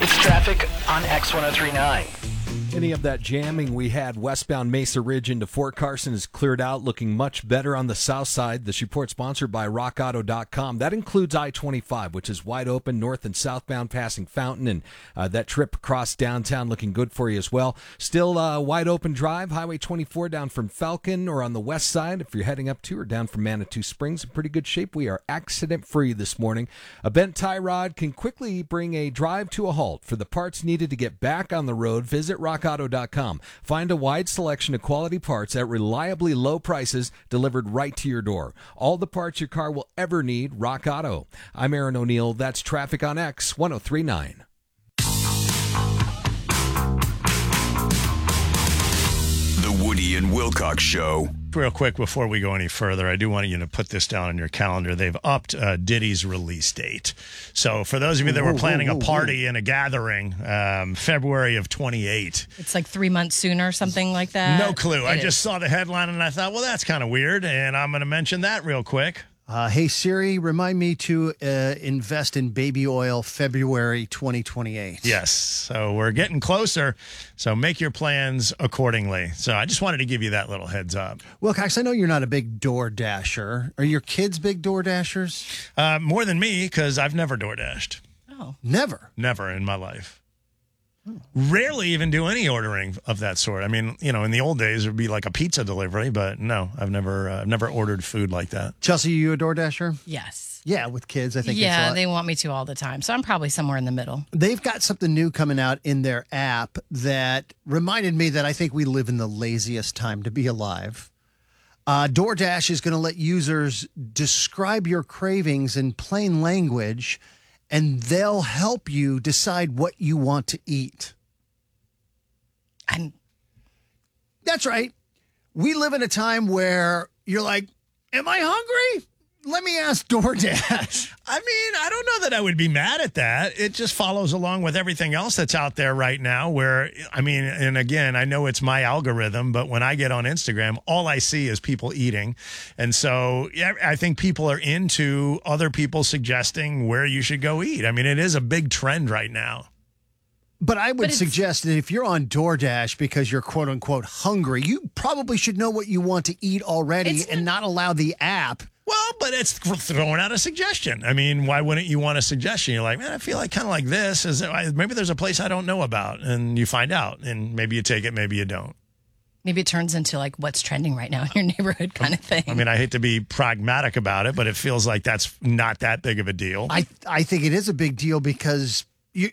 It's traffic on X1039. Any of that jamming we had westbound Mesa Ridge into Fort Carson is cleared out, looking much better on the south side. This report sponsored by RockAuto.com. That includes I-25, which is wide open north and southbound passing Fountain, and that trip across downtown looking good for you as well. Still wide open drive, Highway 24 down from Falcon or on the west side if you're heading up to or down from Manitou Springs. In pretty good shape. We are accident-free this morning. A bent tie rod can quickly bring a drive to a halt. For the parts needed to get back on the road, visit RockAuto.com. Find a wide selection of quality parts at reliably low prices delivered right to your door. All the parts your car will ever need, Rock Auto. I'm Aaron O'Neill. That's Traffic on X 1039. The Woody and Wilcox Show. Real quick before we go any further, I do want you to put this down on your calendar. They've upped Diddy's release date. So for those of you that were planning a party and a gathering, February of 28. It's like 3 months sooner, something like that. No clue. I just saw the headline and I thought, well, that's kind of weird. And I'm going to mention that real quick. Hey, Siri, remind me to invest in baby oil February 2028. Yes. So we're getting closer. So make your plans accordingly. So I just wanted to give you that little heads up. Wilcox, I know you're not a big Door Dasher. Are your kids big Door Dashers? More than me, because I've never Door Dashed. Oh. Never? Never in my life. Rarely even do any ordering of that sort. I mean, in the old days, it would be like a pizza delivery, but no, I've never ordered food like that. Chelsea, you a Door Dasher? Yes. Yeah, with kids, I think. Yeah, they want me to all the time. So I'm probably somewhere in the middle. They've got something new coming out in their app that reminded me that I think we live in the laziest time to be alive. DoorDash is going to let users describe your cravings in plain language, and they'll help you decide what you want to eat. That's right. We live in a time where you're like, am I hungry? Let me ask DoorDash. I mean, I don't know that I would be mad at that. It just follows along with everything else that's out there right now where, I mean, and again, I know it's my algorithm, but when I get on Instagram, all I see is people eating. And so yeah, I think people are into other people suggesting where you should go eat. I mean, it is a big trend right now. But I would suggest that if you're on DoorDash because you're quote unquote hungry, you probably should know what you want to eat already and not allow the app. Well, but it's throwing out a suggestion. I mean, why wouldn't you want a suggestion? You're like, man, I feel like kind of like this. Maybe there's a place I don't know about, and you find out, and maybe you take it, maybe you don't. Maybe it turns into like what's trending right now in your neighborhood kind of thing. I mean, I hate to be pragmatic about it, but it feels like that's not that big of a deal. I think it is a big deal because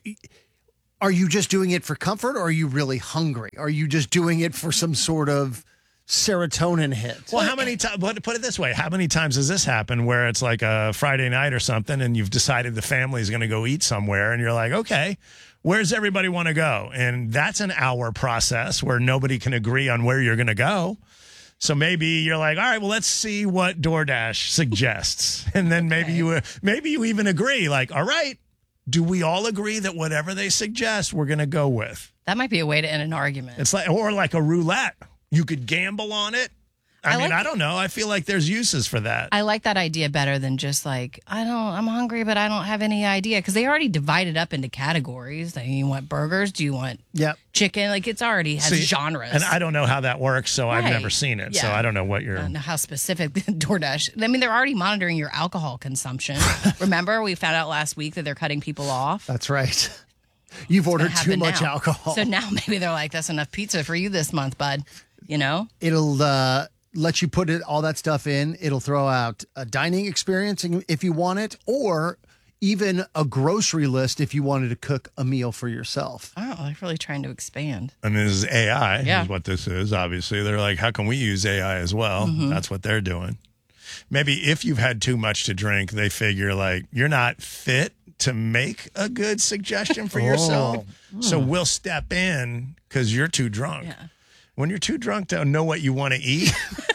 are you just doing it for comfort, or are you really hungry? Are you just doing it for some sort of serotonin hit? Well, how many times, put it this way, how many times has this happened where it's like a Friday night or something and you've decided the family's going to go eat somewhere and you're like, okay, where's everybody want to go? And that's an hour process where nobody can agree on where you're going to go. So maybe you're like, all right, well, let's see what DoorDash suggests. And then maybe you even agree, like, all right, do we all agree that whatever they suggest, we're going to go with? That might be a way to end an argument. It's like, or like a roulette. You could gamble on it. I mean, I don't know. I feel like there's uses for that. I like that idea better than just like, I'm hungry, but I don't have any idea. Because they already divided up into categories. Like, you want burgers? Do you want chicken? Like, it's already has genres. And I don't know how that works, so I've never seen it. Yeah. So I don't know what you're... I don't know how specific DoorDash... I mean, they're already monitoring your alcohol consumption. Remember, we found out last week that they're cutting people off. That's right. You've ordered too much alcohol. So now maybe they're like, that's enough pizza for you this month, bud. It'll let you put all that stuff in. It'll throw out a dining experience if you want it, or even a grocery list if you wanted to cook a meal for yourself. Oh, they're really trying to expand. And this is AI is what this is, obviously. They're like, how can we use AI as well? Mm-hmm. That's what they're doing. Maybe if you've had too much to drink, they figure, like, you're not fit to make a good suggestion for yourself. So we'll step in because you're too drunk. Yeah. When you're too drunk to know what you want to eat,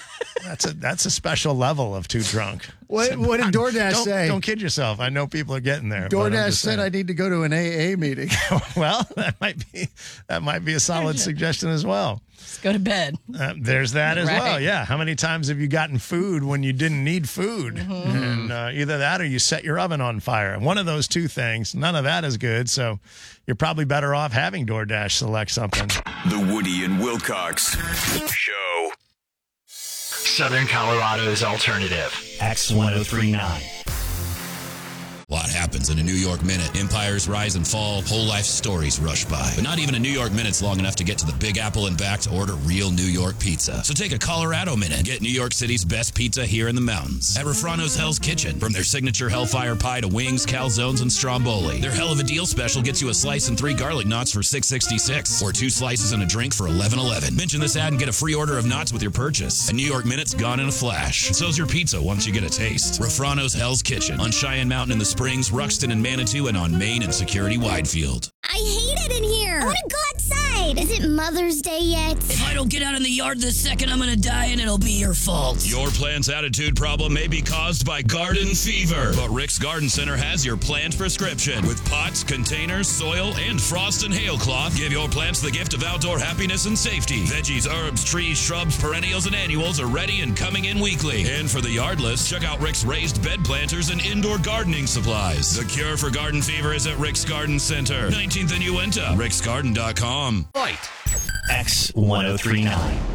That's a special level of too drunk. What did DoorDash say? Don't kid yourself. I know people are getting there. DoorDash said I need to go to an AA meeting. Well, that might be a solid suggestion as well. Just go to bed. There's that as Right. well. Yeah. How many times have you gotten food when you didn't need food? And either that or you set your oven on fire. One of those two things. None of that is good. So you're probably better off having DoorDash select something. The Woody and Wilcox Show. Southern Colorado's alternative. X1039. A lot happens in a New York minute. Empires rise and fall, whole life stories rush by. But not even a New York minute's long enough to get to the Big Apple and back to order real New York pizza. So take a Colorado minute. Get New York City's best pizza here in the mountains. At Refrano's Hell's Kitchen. From their signature Hellfire Pie to wings, calzones, and stromboli. Their Hell of a Deal special gets you a slice and 3 garlic knots for $6.66. Or 2 slices and a drink for $11.11. Mention this ad and get a free order of knots with your purchase. A New York minute's gone in a flash. So's your pizza once you get a taste. Refrano's Hell's Kitchen. On Cheyenne Mountain in the Springs, Ruxton and Manitou, and on Main and Security Widefield. I hate it in here. I want to go outside. Is it Mother's Day yet? If I don't get out in the yard this second, I'm going to die and it'll be your fault. Your plant's attitude problem may be caused by garden fever, but Rick's Garden Center has your plant prescription. With pots, containers, soil, and frost and hail cloth, give your plants the gift of outdoor happiness and safety. Veggies, herbs, trees, shrubs, perennials, and annuals are ready and coming in weekly. And for the yardless, check out Rick's raised bed planters and indoor gardening supplies. The cure for garden fever is at Rick's Garden Center, 19th and Uinta. ricksgarden.com. Right. X1039.